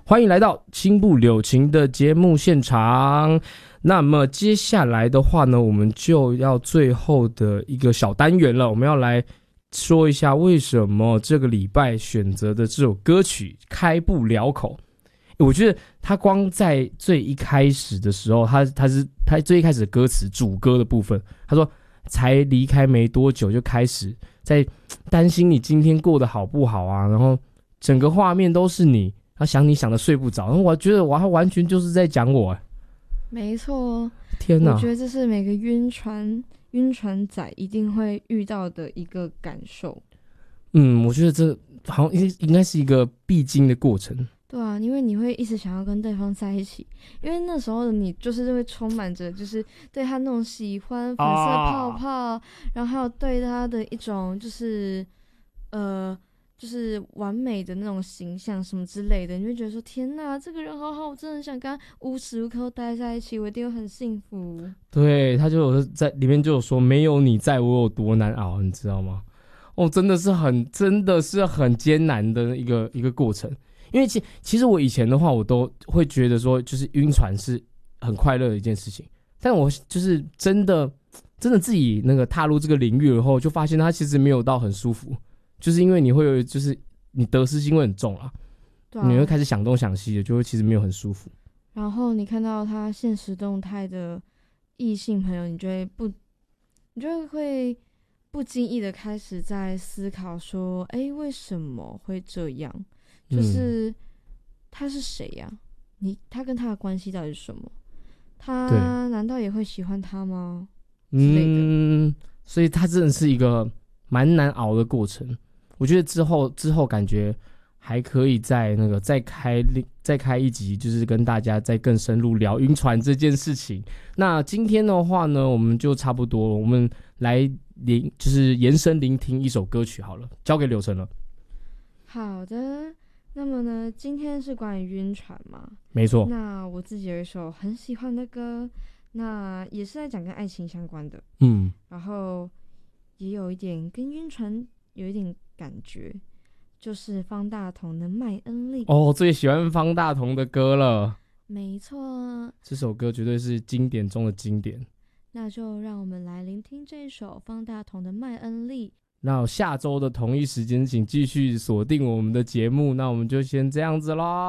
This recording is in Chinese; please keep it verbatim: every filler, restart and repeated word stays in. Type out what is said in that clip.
欢迎来到青布柳情的节目现场。那么接下来的话呢，我们就要最后的一个小单元了，我们要来说一下为什么这个礼拜选择的这首歌曲开不了口。我觉得他光在最一开始的时候，他他是他最一开始的歌词主歌的部分，他说才离开没多久就开始在担心你今天过得好不好啊，然后整个画面都是你，他想你想得睡不着，然后我觉得我完全就是在讲我。 没错， 天哪！ 我觉得这是每个晕船晕船仔一定会遇到的一个感受。 嗯，我觉得这好像应该是一个必经的过程。 对啊，因为你会一直想要跟对方在一起，因为那时候的你就是会充满着就是对他那种喜欢粉色泡泡、啊、然后还有对他的一种就是呃就是完美的那种形象什么之类的，你会觉得说天哪，这个人好好，我真的想跟他无时无刻都待在一起，我一定会很幸福。 对，他就有在里面就有说没有你在我有多难熬，你知道吗？哦，真的是很真的是很艰难的一个一个过程。因为其其实我以前的话，我都会觉得说，就是晕船是很快乐的一件事情。但我就是真的真的自己那个踏入这个领域以后，就发现它其实没有到很舒服，就是因为你会有就是你得失心会很重啊，对啊，你会开始想东想西的，就会其实没有很舒服。 然后你看到他现实动态的异性朋友，你就会不，你就会不经意的开始在思考说，哎，为什么会这样？就是他是谁呀、啊？你他跟他的关系到底是什么？他难道也会喜欢他吗？之类的。 嗯，所以他真的是一个蛮难熬的过程。我觉得之后之后感觉还可以再那个再开再开一集，就是跟大家再更深入聊晕船这件事情。那今天的话呢，我们就差不多了，我们来聆就是延伸聆听一首歌曲好了，交给柳橙了。 好的。那么呢，今天是关于晕船嘛？ 没错。 那我自己有一首很喜欢的歌，那也是在讲跟爱情相关的， 嗯， 然后也有一点跟晕船有一点感觉，就是方大同的《麦恩利》。 哦，最喜欢方大同的歌了。 没错， 这首歌绝对是经典中的经典。 那就让我们来聆听这首方大同的《麦恩利》。 那下周的同一时间请继续锁定我们的节目，那我们就先这样子咯。